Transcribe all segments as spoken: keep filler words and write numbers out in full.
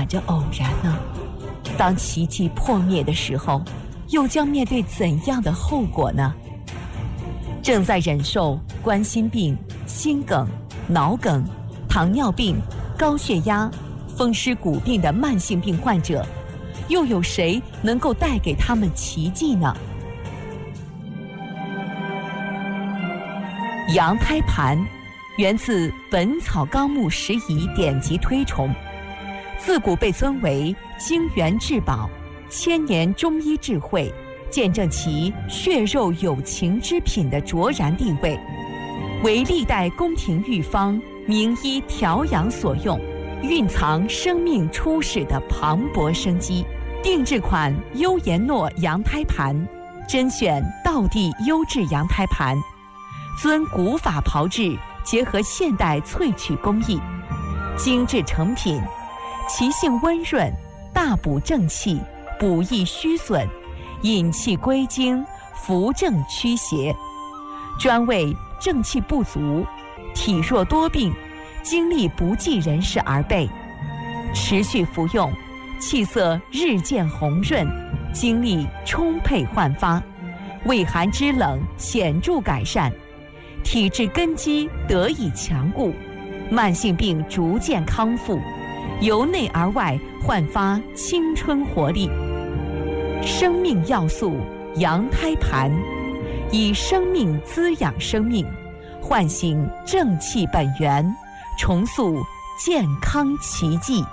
满着偶然呢？当奇迹破灭的时候，又将面对怎样的后果呢？正在忍受冠心病、心梗、脑梗、糖尿病、高血压、风湿骨病的慢性病患者，又有谁能够带给他们奇迹呢？羊胎盘源自《本草纲目拾遗》典籍推崇，自古被尊为精元至宝、千年中医智慧，见证其血肉有情之品的卓然地位，为历代宫廷御方、名医调养所用，蕴藏生命初始的磅礴生机。定制款优颜诺羊胎盘，甄选道地优质羊胎盘，遵古法炮制，结合现代萃取工艺，精致成品，其性温润，大补正气，补益虚损，引气归经，扶正驱邪，专为正气不足、体弱多病、精力不济人士而备。持续服用，气色日渐红润，精力充沛焕发，胃寒肢冷显著改善，体质根基得以强固，慢性病逐渐康复，由内而外焕发青春活力。生命要素羊胎盘，以生命滋养生命，唤醒正气本源，重塑健康奇迹。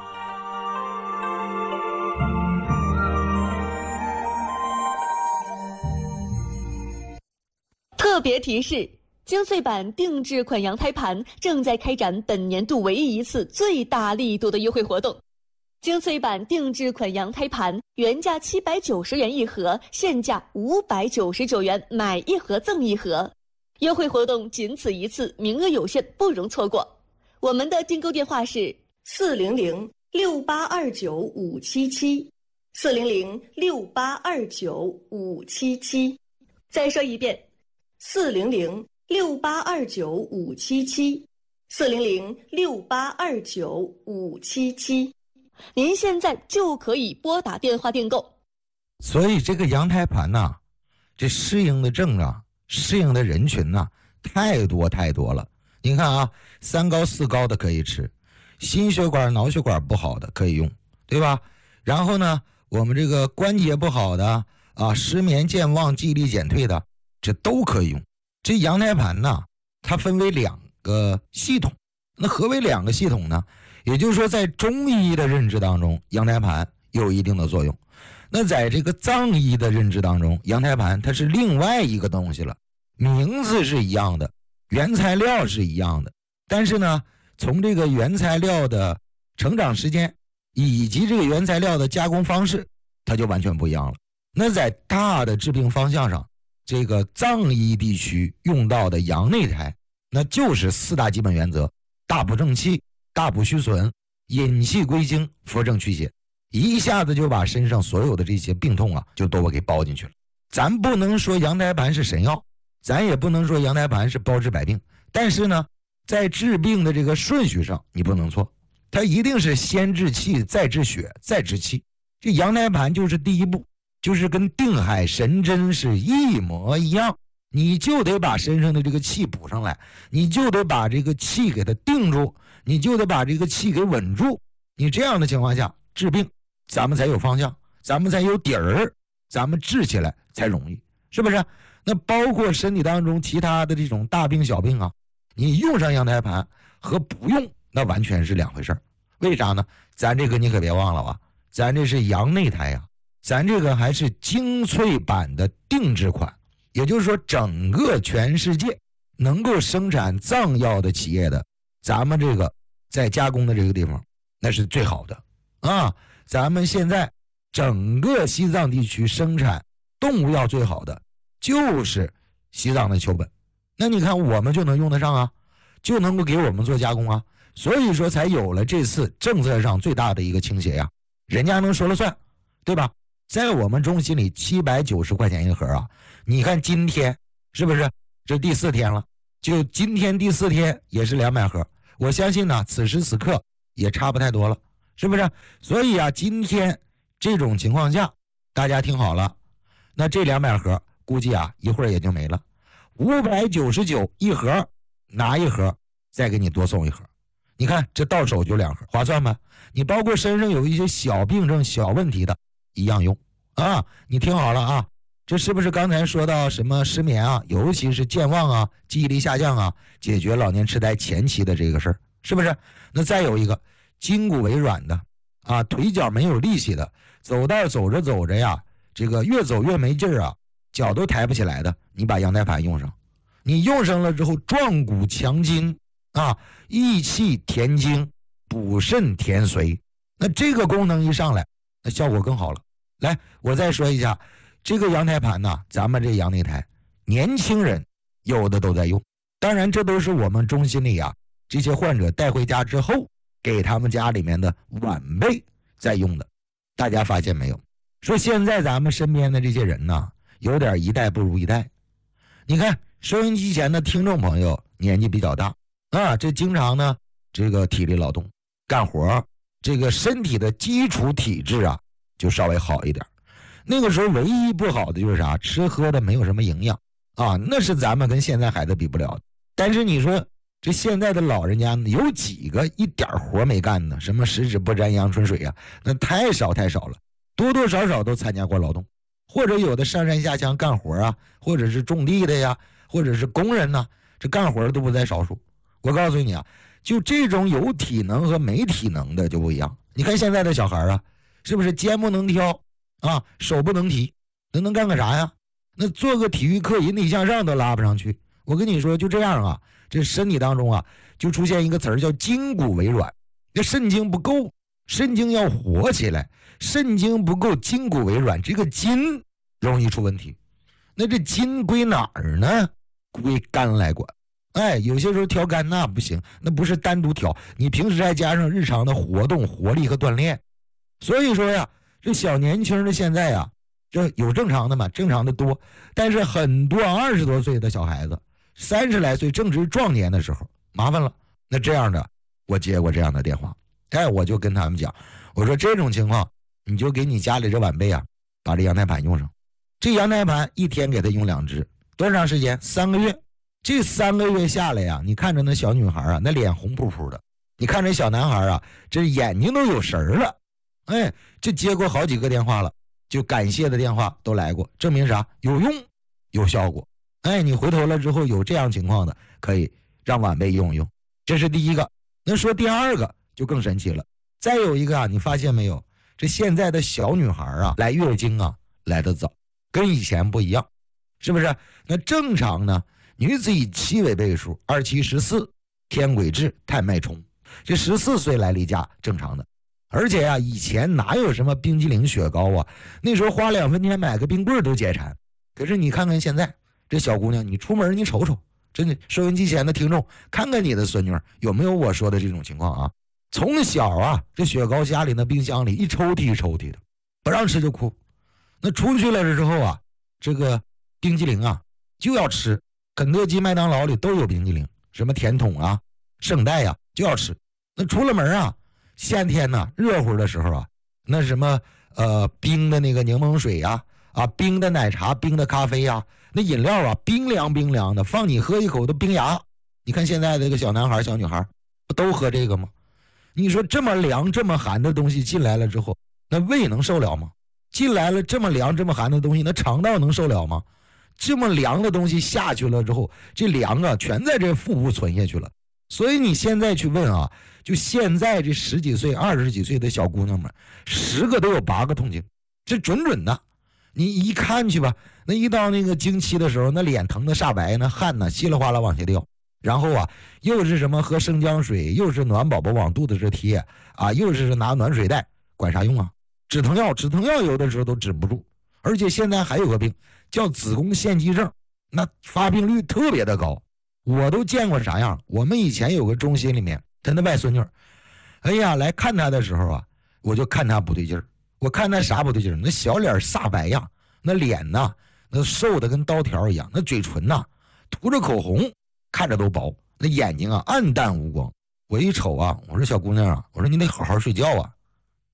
特别提示：精粹版定制款羊胎盘正在开展本年度唯一一次最大力度的优惠活动。精粹版定制款羊胎盘原价七百九十元一盒，现价五百九十九元，买一盒赠一盒。优惠活动仅此一次，名额有限，不容错过。我们的订购电话是四零零六八二九五七七，四零零六八二九五七七。再说一遍。四零零六八二九五七七，四零零六八二九五七七，您现在就可以拨打电话订购。 所以这个羊胎盘呐、啊，这适应的症啊，适应的人群呐、啊，太多太多了。你看啊，三高四高的可以吃，心血管脑血管不好的可以用，对吧？然后呢，我们这个关节不好的啊，失眠健忘记忆力减退的，这都可以用。这羊胎盘呢，它分为两个系统。那何为两个系统呢？也就是说，在中医的认知当中，羊胎盘有一定的作用。那在这个藏医的认知当中，羊胎盘它是另外一个东西了，名字是一样的，原材料是一样的，但是呢，从这个原材料的成长时间以及这个原材料的加工方式，它就完全不一样了。那在大的治病方向上，这个藏医地区用到的羊内胎，那就是四大基本原则：大补正气、大补虚损、引气归经、扶正驱邪，一下子就把身上所有的这些病痛啊，就都给包进去了。咱不能说羊胎盘是神药，咱也不能说羊胎盘是包治百病，但是呢，在治病的这个顺序上，你不能错，它一定是先治气，再治血，再治气。这羊胎盘就是第一步。就是跟定海神针是一模一样，你就得把身上的这个气补上来，你就得把这个气给它定住，你就得把这个气给稳住。你这样的情况下治病，咱们才有方向，咱们才有底儿，咱们治起来才容易，是不是？那包括身体当中其他的这种大病小病啊，你用上羊胎盘和不用那完全是两回事。为啥呢？咱这个你可别忘了啊，咱这是羊内胎呀、啊。咱这个还是精粹版的定制款，也就是说整个全世界能够生产藏药的企业的，咱们这个在加工的这个地方那是最好的啊。咱们现在整个西藏地区生产动物药最好的就是西藏的丘本，那你看我们就能用得上啊，就能够给我们做加工啊，所以说才有了这次政策上最大的一个倾斜呀，人家能说了算，对吧？在我们中心里七百九十块钱一盒啊，你看今天是不是这第四天了，就今天第四天也是两百盒，我相信呢此时此刻也差不太多了， 是不是？所以啊，今天这种情况下，大家听好了，那这两百盒估计啊一会儿也就没了，五百九十九一盒，拿一盒再给你多送一盒，你看这到手就两盒，划算吧？你包括身上有一些小病症小问题的一样用啊，你听好了啊，这是不是刚才说到什么失眠啊，尤其是健忘啊，记忆力下降啊，解决老年痴呆前期的这个事儿，是不是？那再有一个筋骨为软的啊，腿脚没有力气的，走道走着走着呀，这个越走越没劲儿啊，脚都抬不起来的，你把羊胎盘用上，你用上了之后，壮骨强筋啊，益气填精，补肾填髓，那这个功能一上来，那效果更好了。来，我再说一下，这个羊胎盘呢，咱们这羊内胎，年轻人有的都在用，当然这都是我们中心里啊这些患者带回家之后，给他们家里面的晚辈在用的。大家发现没有？说现在咱们身边的这些人呢，有点一代不如一代。你看收音机前的听众朋友年纪比较大啊，这经常呢这个体力劳动干活，这个身体的基础体质啊就稍微好一点。那个时候唯一不好的就是啥，吃喝的没有什么营养啊，那是咱们跟现在孩子比不了的。但是你说这现在的老人家有几个一点活没干的，什么十指不沾阳春水啊，那太少太少了，多多少少都参加过劳动，或者有的上山下乡干活啊，或者是种地的呀，或者是工人呐，这干活都不在少数。我告诉你啊，就这种有体能和没体能的就不一样。你看现在的小孩啊，是不是肩不能挑啊，手不能提，那能干个啥呀？那做个体育课引体向上都拉不上去。我跟你说就这样啊，这身体当中啊就出现一个词儿叫筋骨为软，这肾精不够，肾精要活起来，肾精不够，筋骨为软，这个筋容易出问题。那这筋归哪儿呢？归肝来管。哎，有些时候调肝那不行，那不是单独调，你平时再加上日常的活动活力和锻炼。所以说呀，这小年轻的现在呀，这有正常的嘛，正常的多，但是很多二十多岁的小孩子，三十来岁正值壮年的时候，麻烦了。那这样的，我接过这样的电话，哎，我就跟他们讲，我说这种情况，你就给你家里这晚辈啊，把这羊胎盘用上。这羊胎盘一天给他用两支，多长时间？三个月。这三个月下来呀、啊，你看着那小女孩啊，那脸红扑扑的，你看这小男孩啊，这眼睛都有神了。哎，这接过好几个电话了，就感谢的电话都来过，证明啥？有用，有效果。哎，你回头了之后有这样情况的，可以让晚辈用一用。这是第一个。那说第二个就更神奇了。再有一个啊，你发现没有？这现在的小女孩啊，来月经啊来得早，跟以前不一样，是不是？那正常呢，女子以七为倍数，二七十四，天癸至，太脉冲，这十四岁来例假正常的。而且啊，以前哪有什么冰激凌雪糕啊，那时候花两分钱买个冰棍都解馋。可是你看看现在这小姑娘，你出门你瞅瞅，真的收音机前的听众，看看你的孙女有没有我说的这种情况啊？从小啊，这雪糕家里那冰箱里一抽屉一抽屉的，不让吃就哭。那出去了之后啊，这个冰激凌啊就要吃，肯德基麦当劳里都有冰激凌，什么甜筒啊圣代啊就要吃。那出了门啊，夏天呢、啊、热乎的时候啊，那什么呃冰的那个柠檬水呀、啊，啊冰的奶茶，冰的咖啡呀、啊，那饮料啊冰凉冰凉的，放你喝一口都冰牙。你看现在这个小男孩小女孩不都喝这个吗？你说这么凉这么寒的东西进来了之后，那胃能受了吗？进来了这么凉这么寒的东西，那肠道能受了吗？这么凉的东西下去了之后，这凉啊全在这腹部存下去了。所以你现在去问啊，就现在这十几岁二十几岁的小姑娘们，十个都有八个痛经，这准准的。你一看去吧，那一到那个经期的时候，那脸疼的煞白，那汗呢稀里哗啦往下掉，然后啊又是什么喝生姜水，又是暖宝宝往肚子这贴啊，又是拿暖水袋，管啥用啊？止疼药止疼药有的时候都止不住。而且现在还有个病叫子宫腺肌症，那发病率特别的高。我都见过啥样，我们以前有个中心里面他那外孙女，哎呀来看他的时候啊，我就看他不对劲儿。我看他啥不对劲儿，那小脸煞白样，那脸呐那瘦的跟刀条一样，那嘴唇呐涂着口红，看着都薄，那眼睛啊暗淡无光。我一瞅啊，我说小姑娘啊，我说你得好好睡觉啊，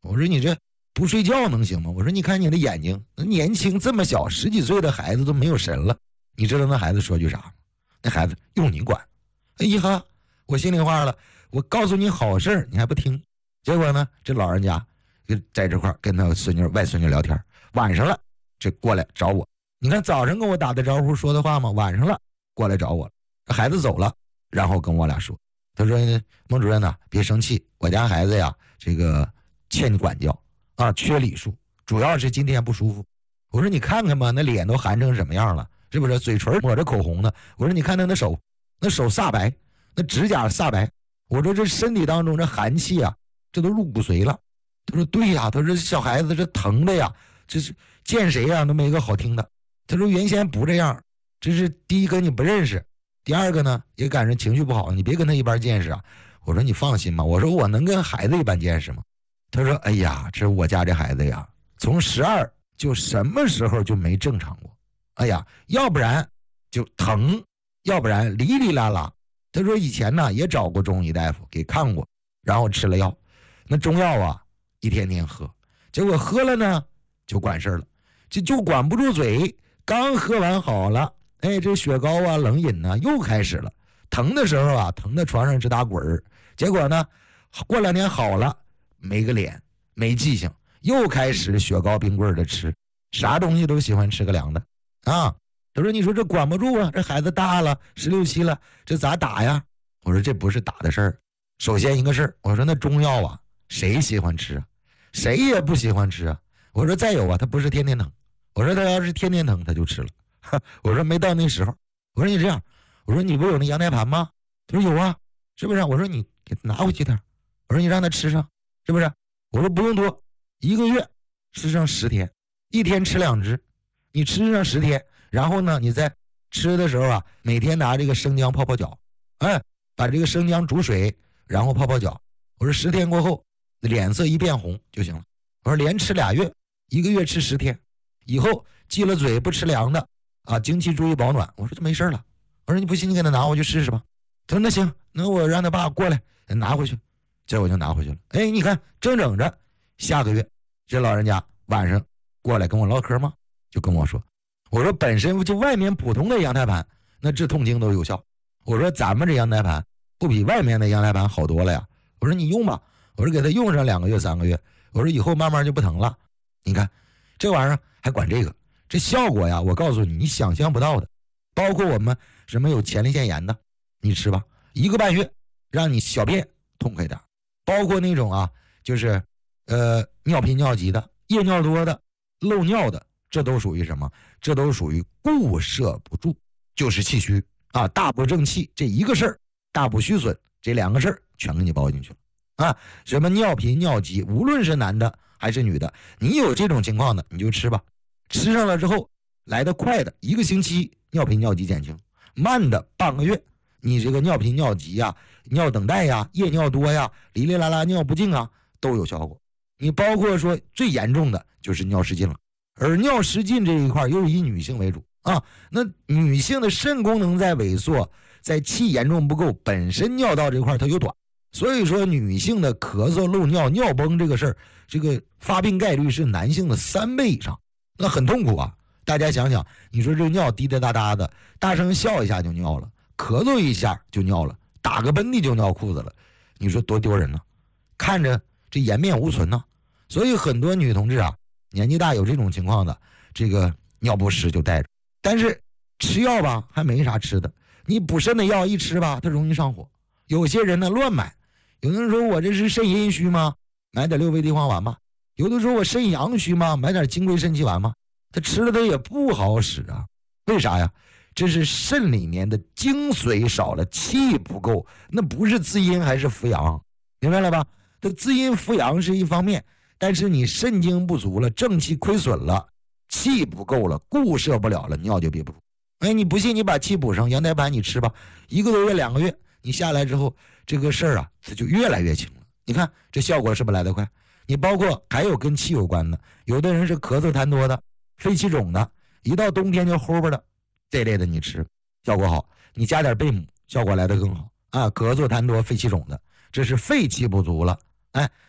我说你这不睡觉能行吗？我说你看你的眼睛，年轻这么小，十几岁的孩子都没有神了。你知道那孩子说句啥吗？那孩子用你管。哎呀，我心里话了，我告诉你好事你还不听。结果呢，这老人家就在这块跟他孙女外孙女聊天，晚上了这过来找我。你看早上跟我打的招呼说的话吗？晚上了过来找我了。孩子走了，然后跟我俩说，他说孟主任呐、啊，别生气，我家孩子呀这个欠你管教啊，缺礼数，主要是今天不舒服。我说你看看吧，那脸都寒成什么样了，是不是？嘴唇抹着口红呢。我说你看他那手，那手煞白，那指甲煞白。我说这身体当中这寒气啊，这都入骨髓了。他说对呀，他说小孩子这疼的呀，这是见谁呀都没个好听的。他说原先不这样，这是第一个你不认识，第二个呢也赶上情绪不好，你别跟他一般见识啊。我说你放心吧，我说我能跟孩子一般见识吗？他说哎呀，这我家这孩子呀，从十二就什么时候就没正常过。哎呀，要不然就疼，要不然哩哩啦啦。他说以前呢也找过中医大夫给看过，然后吃了药，那中药啊一天天喝，结果喝了呢就管事了，这就管不住嘴，刚喝完好了，哎，这雪糕啊冷饮呢又开始了，疼的时候啊疼在床上直打滚儿，结果呢过两天好了，没个脸没记性，又开始雪糕冰棍的吃，啥东西都喜欢吃个凉的啊。他说你说这管不住啊，这孩子大了十六七了，这咋打呀？我说这不是打的事儿，首先一个事儿，我说那中药啊谁喜欢吃啊？谁也不喜欢吃啊。我说再有啊，他不是天天疼，我说他要是天天疼他就吃了，我说没到那时候。我说你这样，我说你不有那羊胎盘吗？他说有啊，是不是？我说你给拿回去点，我说你让他吃上，是不是？我说不用多，一个月吃上十天，一天吃两只，你吃上十天，然后呢你在吃的时候啊每天拿这个生姜泡泡脚，哎，把这个生姜煮水然后泡泡脚。我说十天过后脸色一变红就行了。我说连吃俩月，一个月吃十天，以后忌了嘴不吃凉的啊，经期注意保暖。我说就没事了。我说你不信你给他拿回去试试吧。他说那行，那我让他爸过来拿回去。这我就拿回去了。哎，你看正整着，下个月这老人家晚上过来跟我唠嗑吗？就跟我说，我说本身就外面普通的羊胎盘那治痛经都有效，我说咱们这羊胎盘不比外面的羊胎盘好多了呀。我说你用吧，我说给他用上两个月三个月，我说以后慢慢就不疼了。你看这玩意儿还管这个，这效果呀我告诉你你想象不到的。包括我们什么有前列腺炎的，你吃吧，一个半月让你小便痛快点。包括那种啊就是呃尿频尿急的，夜尿多的，漏尿的，这都属于什么？这都属于固摄不住，就是气虚啊，大不正气这一个事儿，大不虚损这两个事儿全给你包进去了啊。什么尿频尿急，无论是男的还是女的，你有这种情况的你就吃吧。吃上了之后，来得快的一个星期尿频尿急减轻，慢的半个月，你这个尿频尿急呀、尿等待呀、夜尿多呀、哩哩啦啦尿不尽啊都有效果。你包括说最严重的就是尿失禁了，而尿失禁这一块又以女性为主啊。那女性的肾功能在萎缩，在气严重不够，本身尿道这块它又短，所以说女性的咳嗽漏尿尿崩这个事儿，这个发病概率是男性的三倍以上，那很痛苦啊。大家想想，你说这尿滴滴答答的，大声笑一下就尿了，咳嗽一下就尿了，打个喷嚏就尿裤子了，你说多丢人呢？看着这颜面无存呢。所以很多女同志啊，年纪大有这种情况的，这个尿不湿就带着，但是吃药吧还没啥吃的，你补肾的药一吃吧它容易上火。有些人呢乱买，有的人说我这是肾阴虚吗？买点六味地黄丸吧。有的说我肾阳虚吗？买点金匮肾气丸吧。他吃了他也不好使啊。为啥呀？这是肾里面的精髓少了，气不够，那不是滋阴还是扶阳，明白了吧？它滋阴扶阳是一方面，但是你肾精不足了，正气亏损了，气不够了，固摄不了了，尿就憋不住。哎，你不信你把气补上，羊胎盘你吃吧，一个多月两个月你下来之后，这个事儿啊它就越来越轻了。你看这效果是不是来得快？你包括还有跟气有关的，有的人是咳嗽痰多的，肺气肿的，一到冬天就齁吧的，这类的你吃效果好。你加点贝母效果来得更好啊。咳嗽痰多肺气肿的，这是肺气不足了，哎，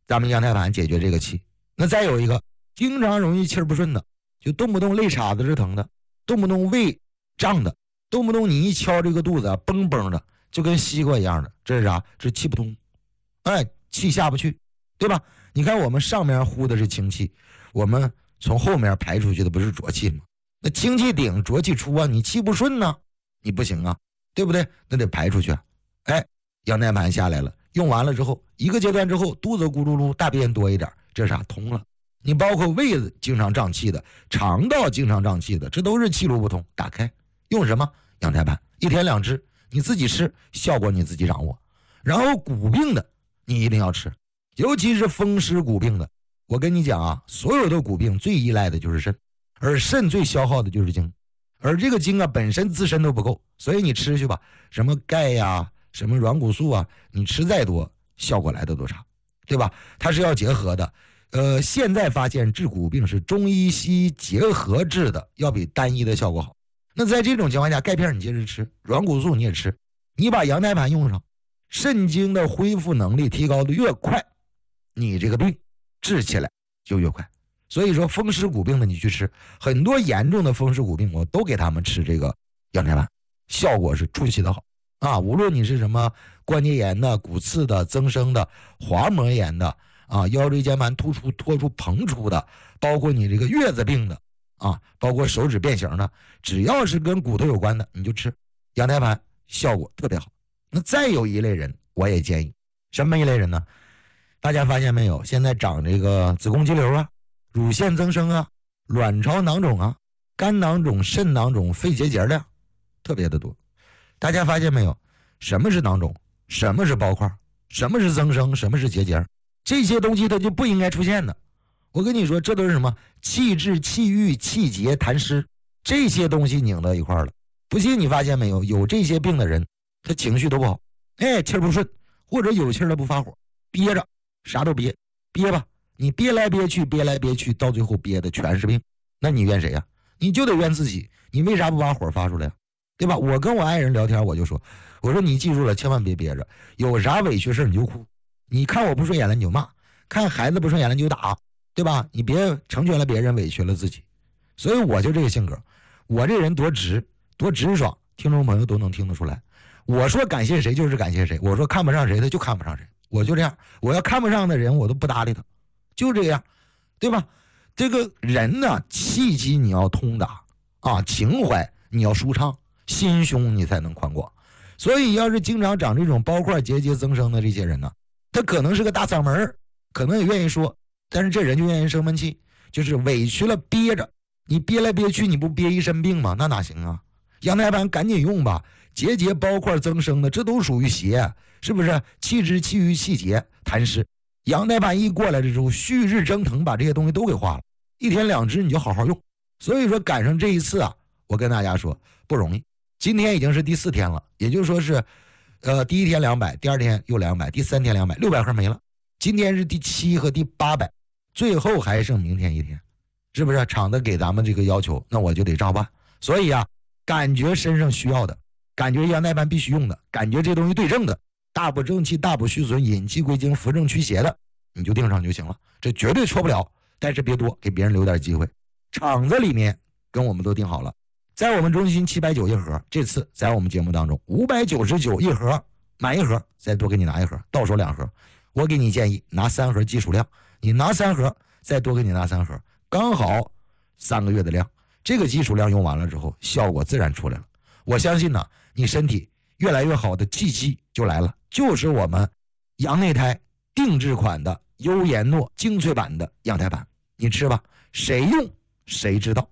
咱们羊胎盘解决这个气。那再有一个，经常容易气儿不顺的，就动不动肋叉子是疼的，动不动胃胀的，动不动你一敲这个肚子啊，嘣嘣的，就跟西瓜一样的，这是啥？这是气不通，哎，气下不去，对吧？你看我们上面呼的是清气，我们从后面排出去的不是浊气吗？那清气顶，浊气出啊，你气不顺呢，你不行啊，对不对？那得排出去啊。哎，羊胎盘下来了，用完了之后，一个阶段之后，肚子咕噜噜，大便多一点，这啥？通了。你包括胃子经常胀气的，肠道经常胀气的，这都是气路不通，打开。用什么？羊胎盘，一天两支，你自己吃，效果你自己掌握。然后骨病的，你一定要吃，尤其是风湿骨病的。我跟你讲啊，所有的骨病最依赖的就是肾，而肾最消耗的就是精，而这个精啊本身自身都不够，所以你吃去吧，什么钙呀，什么软骨素啊，你吃再多，效果来的都差，对吧？它是要结合的。呃，现在发现治骨病是中医西医结合治的，要比单一的效果好。那在这种情况下，钙片你接着吃，软骨素你也吃，你把羊胎盘用上，肾精的恢复能力提高的越快，你这个病治起来就越快。所以说风湿骨病的你去吃，很多严重的风湿骨病我都给他们吃这个羊胎盘，效果是出奇的好啊！无论你是什么关节炎的、骨刺的、增生的、滑膜炎的啊，腰椎间盘突出、脱出、膨出的，包括你这个月子病的啊，包括手指变形的，只要是跟骨头有关的，你就吃羊胎盘，效果特别好。那再有一类人，我也建议，什么一类人呢？大家发现没有？现在长这个子宫肌瘤啊、乳腺增生啊、卵巢囊肿啊、肝囊肿、肾囊肿、肺结节的特别的多。大家发现没有？什么是囊肿？什么是包块？什么是增生？什么是结节？这些东西它就不应该出现的。我跟你说，这都是什么？气滞、气郁、气结、痰湿，这些东西拧到一块了。不信你发现没有？有这些病的人，他情绪都不好，哎，气儿不顺，或者有气儿了不发火，憋着，啥都憋，憋吧，你憋来憋去，憋来憋去，到最后憋的全是病。那你怨谁呀？你就得怨自己，你为啥不把火发出来？对吧？我跟我爱人聊天，我就说，我说你记住了，千万别憋着，有啥委屈事你就哭，你看我不顺眼了你就骂，看孩子不顺眼了你就打，对吧？你别成全了别人，委屈了自己。所以我就这个性格，我这人多直多直爽，听众朋友都能听得出来。我说感谢谁就是感谢谁，我说看不上谁他就看不上谁，我就这样。我要看不上的人我都不搭理他，就这样，对吧？这个人呢，气机你要通达啊，情怀你要舒畅，心胸你才能宽广。所以要是经常长这种包块结节增生的这些人呢，他可能是个大嗓门，可能也愿意说，但是这人就愿意生闷气，就是委屈了憋着，你憋来憋去你不憋一身病吗？那哪行啊？羊胎盘赶紧用吧，结节包块增生的这都属于邪，是不是？气滞、气郁、气结、痰湿，羊胎盘一过来的时候，旭日蒸腾，把这些东西都给化了，一天两支你就好好用。所以说赶上这一次啊，我跟大家说不容易。今天已经是第四天了，也就是说是呃，第一天两百，第二天又两百，第三天两百，六百盒没了。今天是第七和第八百，最后还剩明天一天，是不是？厂子给咱们这个要求，那我就得照办。所以啊，感觉身上需要的，感觉羊胎盘必须用的，感觉这东西对症的，大补正气、大补虚损、引气归经、扶正驱邪的，你就定上就行了，这绝对错不了。但是别多，给别人留点机会。厂子里面跟我们都定好了，在我们中心七百九一盒，这次在我们节目当中五百九十九一盒，买一盒再多给你拿一盒，到手两盒。我给你建议拿三盒基础量，你拿三盒再多给你拿三盒，刚好三个月的量。这个基础量用完了之后，效果自然出来了。我相信呢，你身体越来越好的气机就来了，就是我们羊内胎定制款的优颜诺精粹版的羊胎盘，你吃吧，谁用谁知道。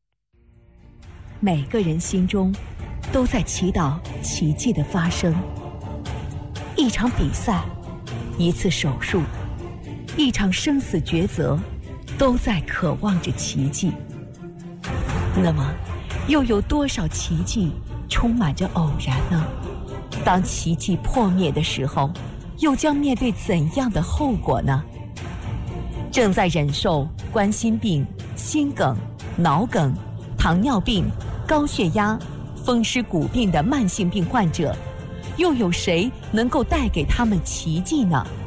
每个人心中都在祈祷奇迹的发生。一场比赛，一次手术，一场生死抉择，都在渴望着奇迹。那么，又有多少奇迹充满着偶然呢？当奇迹破灭的时候，又将面对怎样的后果呢？正在忍受冠心病、心梗、脑梗、糖尿病、高血压、风湿骨病的慢性病患者，又有谁能够带给他们奇迹呢？